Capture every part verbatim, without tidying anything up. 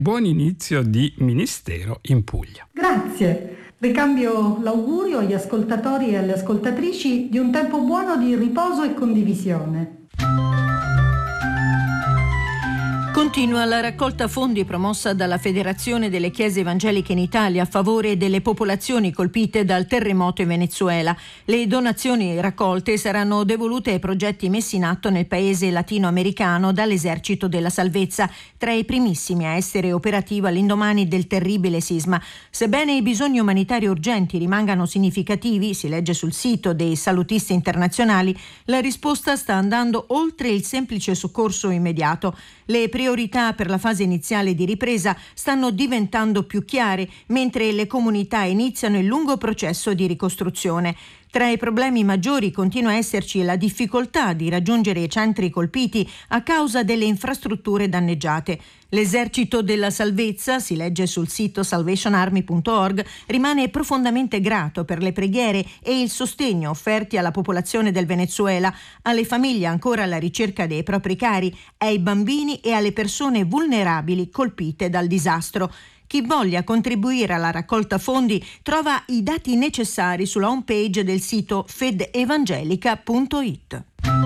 Buon inizio di ministero in Puglia. Grazie. Ricambio l'augurio agli ascoltatori e alle ascoltatrici di un tempo buono di riposo e condivisione. Continua la raccolta fondi promossa dalla Federazione delle Chiese Evangeliche in Italia a favore delle popolazioni colpite dal terremoto in Venezuela. Le donazioni raccolte saranno devolute ai progetti messi in atto nel paese latinoamericano dall'Esercito della Salvezza, tra i primissimi a essere operativo all'indomani del terribile sisma. Sebbene i bisogni umanitari urgenti rimangano significativi, si legge sul sito dei salutisti internazionali, la risposta sta andando oltre il semplice soccorso immediato. Le priorità per la fase iniziale di ripresa stanno diventando più chiare, mentre le comunità iniziano il lungo processo di ricostruzione. Tra i problemi maggiori continua a esserci la difficoltà di raggiungere i centri colpiti a causa delle infrastrutture danneggiate. L'Esercito della Salvezza, si legge sul sito salvation army punto org, rimane profondamente grato per le preghiere e il sostegno offerti alla popolazione del Venezuela, alle famiglie ancora alla ricerca dei propri cari, ai bambini e alle persone vulnerabili colpite dal disastro. Chi voglia contribuire alla raccolta fondi trova i dati necessari sulla homepage del sito fedevangelica punto it.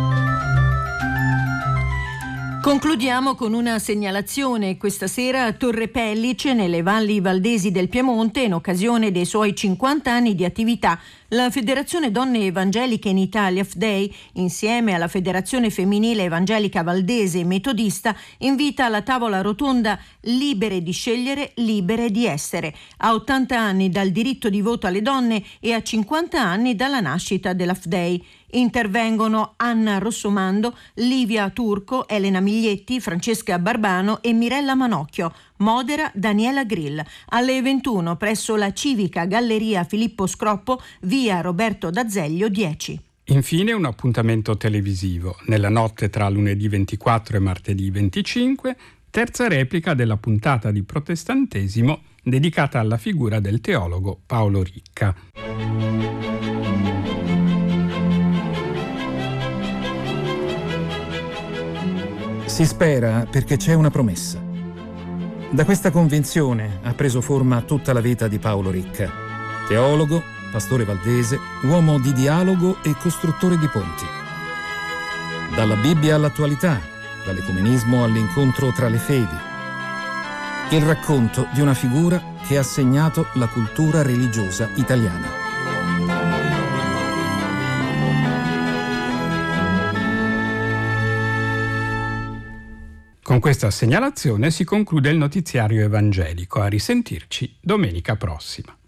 Concludiamo con una segnalazione. Questa sera a Torre Pellice, nelle valli valdesi del Piemonte, in occasione dei suoi cinquanta anni di attività, la Federazione Donne Evangeliche in Italia, F D E I, insieme alla Federazione Femminile Evangelica Valdese Metodista, invita alla tavola rotonda Libere di scegliere, libere di essere, a ottanta anni dal diritto di voto alle donne e a cinquanta anni dalla nascita della F D E I. Intervengono Anna Rossomando, Livia Turco, Elena Miglietti, Francesca Barbano e Mirella Manocchio. Modera Daniela Grill. Alle ventuno presso la civica Galleria Filippo Scroppo, via Roberto D'Azeglio dieci. Infine un appuntamento televisivo. Nella notte tra lunedì ventiquattro e martedì venticinque, terza replica della puntata di Protestantesimo dedicata alla figura del teologo Paolo Ricca. Si spera perché c'è una promessa. Da questa convinzione ha preso forma tutta la vita di Paolo Ricca, teologo, pastore valdese, uomo di dialogo e costruttore di ponti. Dalla Bibbia all'attualità, dall'ecumenismo all'incontro tra le fedi. Il racconto di una figura che ha segnato la cultura religiosa italiana. Con questa segnalazione si conclude il notiziario evangelico. A risentirci domenica prossima.